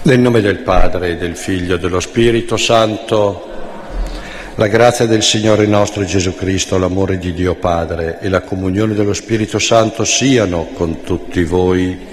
Nel nome del Padre, del Figlio e dello Spirito Santo, la grazia del Signore nostro Gesù Cristo, l'amore di Dio Padre e la comunione dello Spirito Santo siano con tutti voi.